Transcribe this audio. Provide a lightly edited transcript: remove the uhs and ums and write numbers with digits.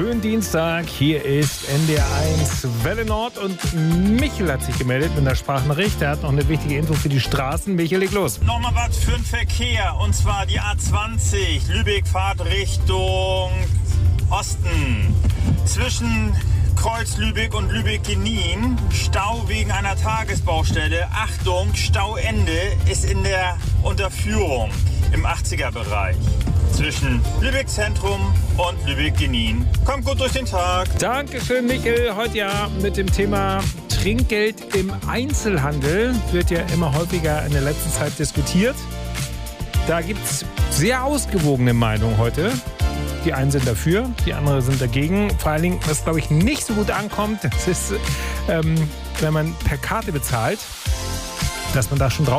Schönen Dienstag, hier ist NDR1 Welle Nord und Michel hat sich gemeldet mit einer Sprachnachricht. Er hat noch eine wichtige Info für die Straßen. Michel, leg los. Nochmal was für den Verkehr, und zwar die A20, Lübeck-Fahrt Richtung Osten. Zwischen Kreuz Lübeck und Lübeck-Genin, Stau wegen einer Tagesbaustelle. Achtung, Stauende ist in der Unterführung im 80er-Bereich. Zwischen Lübeck Zentrum und Lübeck-Genin. Kommt gut durch den Tag. Dankeschön, Michel. Heute ja mit dem Thema Trinkgeld im Einzelhandel. Wird ja immer häufiger in der letzten Zeit diskutiert. Da gibt es sehr ausgewogene Meinungen heute. Die einen sind dafür, die anderen sind dagegen. Vor allen Dingen, was, glaube ich, nicht so gut ankommt, das ist, wenn man per Karte bezahlt, dass man da schon drauf